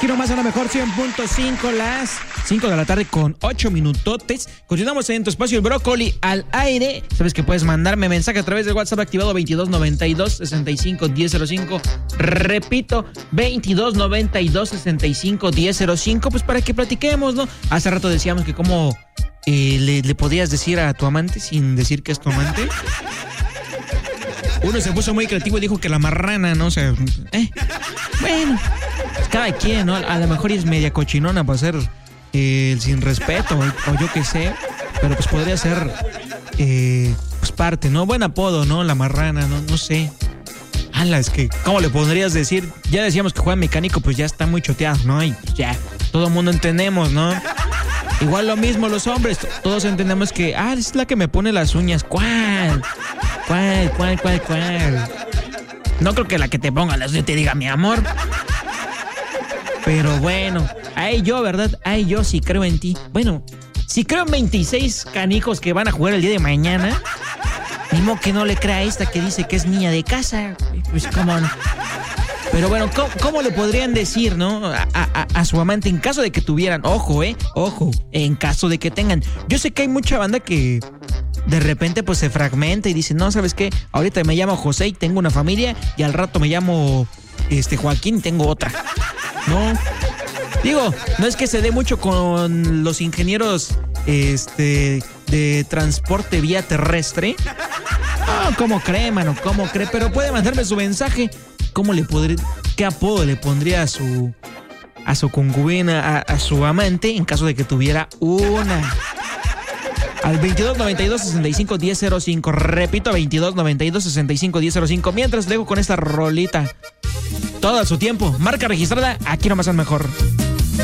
Aquí nomás a lo mejor 100.5, las 5 de la tarde con 8 minutotes. Continuamos en tu espacio El Brócoli al aire. Sabes que puedes mandarme mensaje a través del WhatsApp activado 2292-65-1005. Repito, 2292-65-1005. Pues para que platiquemos, ¿no? Hace rato decíamos que cómo le podías decir a tu amante sin decir que es tu amante. Uno se puso muy creativo y dijo que la marrana, ¿no? O sea, bueno, cada quien, ¿no? A lo mejor es media cochinona para ser el sin respeto o yo qué sé, pero pues podría ser pues parte, ¿no? Buen apodo, ¿no? La marrana, no sé. Ala, es que, ¿cómo le podrías decir? Ya decíamos que juega mecánico, pues ya está muy choteado, ¿no? Y pues ya, todo el mundo entendemos, ¿no? Igual lo mismo los hombres, todos entendemos que, es la que me pone las uñas. ¿Cuál? No creo que la que te ponga las uñas te diga mi amor. Pero bueno, yo, ¿verdad? Yo sí creo en ti. Bueno, si creo en 26 canijos que van a jugar el día de mañana, mismo que no le crea a esta que dice que es niña de casa. Pues cómo no. Pero bueno, ¿cómo le podrían decir, no? A su amante en caso de que tuvieran, ojo, en caso de que tengan. Yo sé que hay mucha banda que de repente pues se fragmenta y dice, no, ¿sabes qué? Ahorita me llamo José y tengo una familia y al rato me llamo Joaquín y tengo otra. No, digo, no es que se dé mucho con los ingenieros de transporte vía terrestre. ¿Cómo cree, mano? ¿Cómo cree? Pero puede mandarme su mensaje. ¿Qué apodo le pondría a su concubina, a su amante, en caso de que tuviera una? Al 2292-65-1005. Repito, 2292-65-1005. Mientras dejo con esta rolita todo a su tiempo. Marca registrada, aquí nomás al mejor.